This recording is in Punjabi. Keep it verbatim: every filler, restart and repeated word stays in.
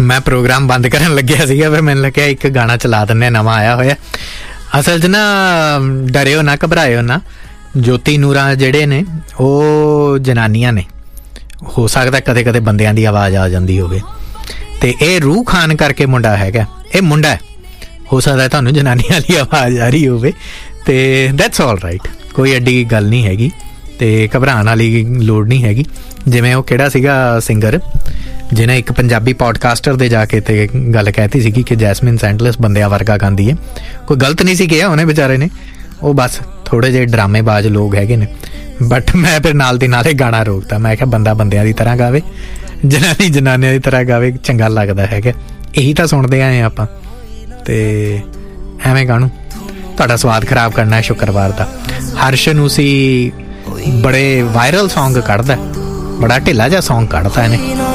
ਮੈਂ ਪ੍ਰੋਗਰਾਮ ਬੰਦ ਕਰਨ ਲੱਗਿਆ ਸੀਗਾ, ਫਿਰ ਮੈਨੂੰ ਲੱਗਿਆ ਇੱਕ ਗਾਣਾ ਚਲਾ ਦਿੰਦੇ, ਨਵਾਂ ਆਇਆ ਹੋਇਆ। ਅਸਲ 'ਚ ਨਾ ਡਰਿਓ ਨਾ, ਘਬਰਾਇਓ ਨਾ। ਜੋਤੀ ਨੂਰਾਂ ਜਿਹੜੇ ਨੇ ਉਹ ਜਨਾਨੀਆਂ ਨੇ, ਹੋ ਸਕਦਾ ਕਦੇ ਕਦੇ ਬੰਦਿਆਂ ਦੀ ਆਵਾਜ਼ ਆ ਜਾਂਦੀ ਹੋਵੇ, ਅਤੇ ਇਹ ਰੂਹ ਖਾਨ ਕਰਕੇ ਮੁੰਡਾ ਹੈਗਾ, ਇਹ ਮੁੰਡਾ ਹੈ, ਹੋ ਸਕਦਾ ਤੁਹਾਨੂੰ ਜਨਾਨੀਆਂ ਦੀ ਆਵਾਜ਼ ਆ ਰਹੀ ਹੋਵੇ, ਅਤੇ ਦੈਟਸ ਆਲ ਰਾਈਟ, ਕੋਈ ਐਡੀ ਗੱਲ ਨਹੀਂ ਹੈਗੀ ਅਤੇ ਘਬਰਾਉਣ ਵਾਲੀ ਲੋੜ ਨਹੀਂ ਹੈਗੀ। ਜਿਵੇਂ ਉਹ ਕਿਹੜਾ ਸੀਗਾ ਸਿੰਗਰ ਜਿਹਨੇ ਇੱਕ ਪੰਜਾਬੀ ਪੋਡਕਾਸਟਰ ਦੇ ਜਾ ਕੇ ਤੇ ਗੱਲ ਕਹਿਤੀ ਸੀਗੀ ਕਿ ਜੈਸਮਿਨ ਸੈਂਡਲਸ ਬੰਦਿਆਂ ਵਰਗਾ ਗਾਉਂਦੀ ਹੈ, ਕੋਈ ਗਲਤ ਨਹੀਂ ਸੀ ਕਿਹਾ ਉਹਨੇ ਵਿਚਾਰੇ ਨੇ, ਉਹ ਬਸ ਥੋੜ੍ਹੇ ਜਿਹੇ ਡਰਾਮੇਬਾਜ਼ ਲੋਕ ਹੈਗੇ ਨੇ। ਬਟ ਮੈਂ ਫਿਰ ਨਾਲ ਦੀ ਨਾਲ ਇਹ ਗਾਣਾ ਰੋਕਤਾ, ਮੈਂ ਕਿਹਾ ਬੰਦਾ ਬੰਦਿਆਂ ਦੀ ਤਰ੍ਹਾਂ ਗਾਵੇ, ਜਨਾਨੀ ਜਨਾਨੀਆਂ ਦੀ ਤਰ੍ਹਾਂ ਗਾਵੇ, ਚੰਗਾ ਲੱਗਦਾ ਹੈਗਾ, ਇਹੀ ਤਾਂ ਸੁਣਦੇ ਆਏ ਆਪਾਂ। ਅਤੇ ਐਵੇਂ ਗਾਣੂ ਤੁਹਾਡਾ ਸਵਾਦ ਖਰਾਬ ਕਰਨਾ ਸ਼ੁੱਕਰਵਾਰ ਦਾ। ਹਰਸ਼ ਨੂਸੀ ਬੜੇ ਵਾਇਰਲ ਸੌਂਗ ਕੱਢਦਾ, ਬੜਾ ਢਿੱਲਾ ਜਿਹਾ ਸੌਂਗ ਕੱਢਤਾ ਇਹਨੇ।